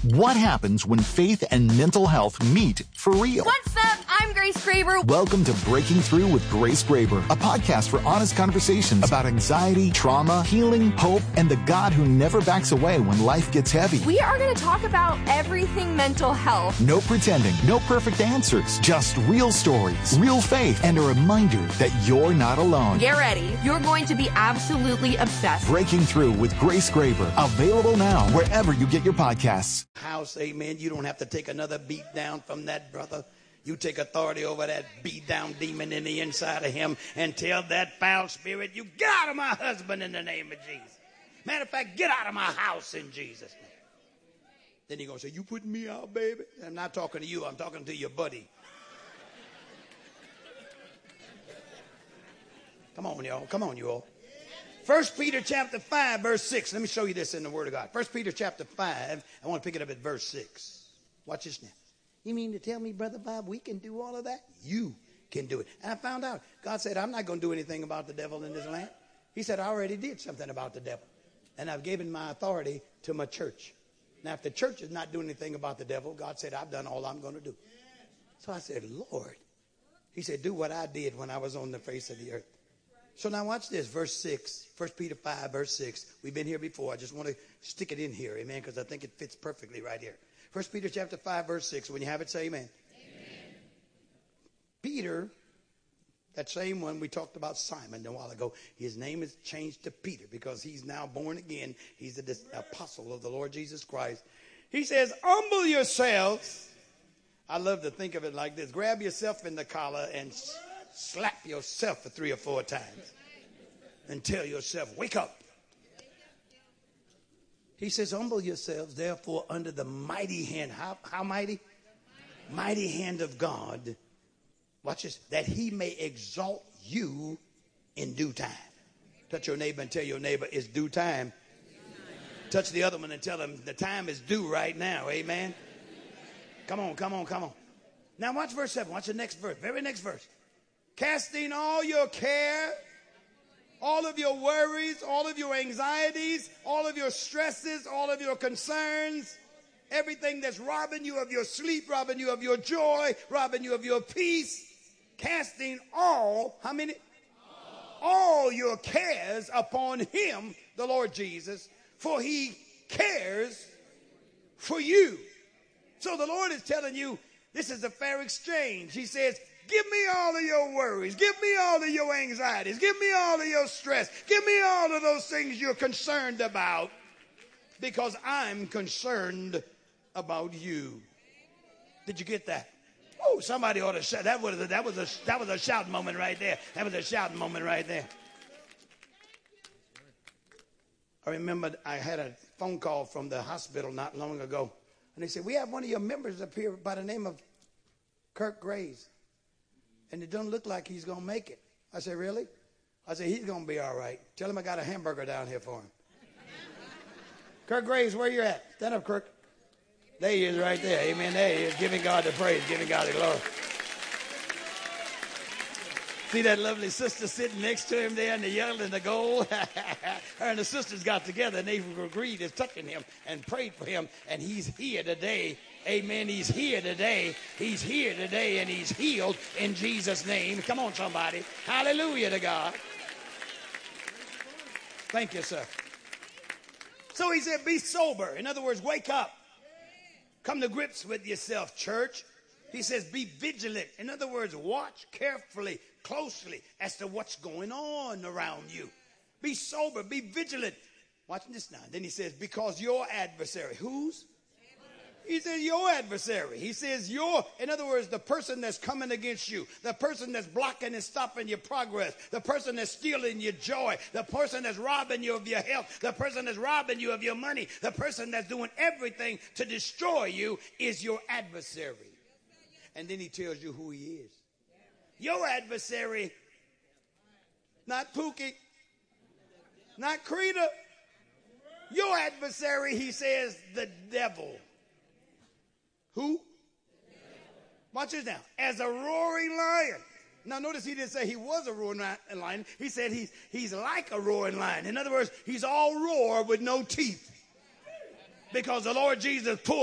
What happens when faith and mental health meet for real? What's up? I'm Grace Graber. Welcome to Breaking Through with Grace Graber, a podcast for honest conversations about anxiety, trauma, healing, hope, and the God who never backs away when life gets heavy. We are going to talk about everything mental health. No pretending, no perfect answers, just real stories, real faith, and a reminder that you're not alone. Get ready. You're going to be absolutely obsessed. Breaking Through with Grace Graber, available now wherever you get your podcasts. House, amen. You don't have to take another beat down from that brother. You take authority over that beat down demon in the inside of him and tell that foul spirit, you get out of my husband in the name of Jesus. Matter of fact, get out of my house in Jesus' name. Then you're going to say, you putting me out, baby? I'm not talking to you. I'm talking to your buddy. Come on, y'all. Come on, you all. 1 Peter chapter 5, verse 6. Let me show you this in the Word of God. 1 Peter chapter 5, I want to pick it up at verse 6. Watch this now. You mean to tell me, Brother Bob, we can do all of that? You can do it. And I found out, God said, I'm not going to do anything about the devil in this land. He said, I already did something about the devil. And I've given my authority to my church. Now, if the church is not doing anything about the devil, God said, I've done all I'm going to do. So I said, Lord. He said, do what I did when I was on the face of the earth. So now watch this, verse 6, 1 Peter 5, verse 6. We've been here before. I just want to stick it in here, amen, because I think it fits perfectly right here. 1 Peter chapter 5, verse 6. When you have it, say amen. Amen. Peter, that same one we talked about Simon a while ago, his name is changed to Peter because he's now born again. He's the apostle of the Lord Jesus Christ. He says, humble yourselves. I love to think of it like this. Grab yourself in the collar and slap yourself for 3 or 4 times and tell yourself, wake up. He says, humble yourselves, therefore, under the mighty hand. How mighty? Mighty hand of God. Watch this. That he may exalt you in due time. Touch your neighbor and tell your neighbor it's due time. Touch the other one and tell them the time is due right now. Amen. Come on, come on, come on. Now watch verse 7. Watch the next verse. Very next verse. Casting all your care, all of your worries, all of your anxieties, all of your stresses, all of your concerns, everything that's robbing you of your sleep, robbing you of your joy, robbing you of your peace, casting all, how many? All your cares upon him, the Lord Jesus, for he cares for you. So the Lord is telling you, this is a fair exchange. He says, give me all of your worries. Give me all of your anxieties. Give me all of your stress. Give me all of those things you're concerned about because I'm concerned about you. Did you get that? Oh, somebody ought to shout. That was a shout moment right there. That was a shouting moment right there. I remember I had a phone call from the hospital not long ago. And they said, we have one of your members up here by the name of Kirk Graves. And it doesn't look like he's going to make it. I said, really? I said, he's going to be all right. Tell him I got a hamburger down here for him. Kirk Graves, where you at? Stand up, Kirk. There he is right there. Amen. There he is, giving God the praise, giving God the glory. See that lovely sister sitting next to him there in the yellow and the gold? Her and the sisters got together and they agreed to touching him and prayed for him. And he's here today. Amen. He's here today. He's here today and he's healed in Jesus' name. Come on, somebody. Hallelujah to God. Thank you, sir. So he said, be sober. In other words, wake up. Come to grips with yourself, church. He says, be vigilant. In other words, watch carefully, closely as to what's going on around you. Be sober, be vigilant. Watch this now. Then he says, because your adversary, whose? He says your adversary. He says in other words, the person that's coming against you, the person that's blocking and stopping your progress, the person that's stealing your joy, the person that's robbing you of your health, the person that's robbing you of your money, the person that's doing everything to destroy you is your adversary. And then he tells you who he is. Your adversary, not Pookie, not Krita. Your adversary, he says, the devil. Who? Watch this now. As a roaring lion. Now notice he didn't say he was a roaring lion. He said he's like a roaring lion. In other words, he's all roar with no teeth. Because the Lord Jesus pulled